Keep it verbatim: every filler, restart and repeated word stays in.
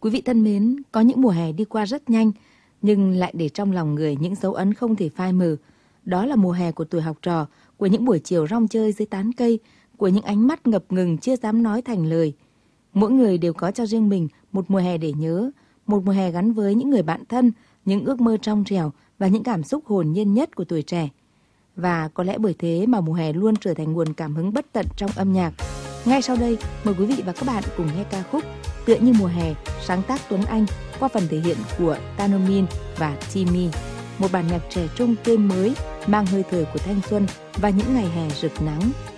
Quý vị thân mến, có những mùa hè đi qua rất nhanh, nhưng lại để trong lòng người những dấu ấn không thể phai mờ. Đó là mùa hè của tuổi học trò, của những buổi chiều rong chơi dưới tán cây, của những ánh mắt ngập ngừng chưa dám nói thành lời. Mỗi người đều có cho riêng mình một mùa hè để nhớ, một mùa hè gắn với những người bạn thân, những ước mơ trong trẻo và những cảm xúc hồn nhiên nhất của tuổi trẻ. Và có lẽ bởi thế mà mùa hè luôn trở thành nguồn cảm hứng bất tận trong âm nhạc. Ngay sau đây, mời quý vị và các bạn cùng nghe ca khúc Tựa như mùa hè, sáng tác Tuấn Anh qua phần thể hiện của Tanomin và Timmy. Một bản nhạc trẻ trung tươi mới, mang hơi thở của thanh xuân và những ngày hè rực nắng.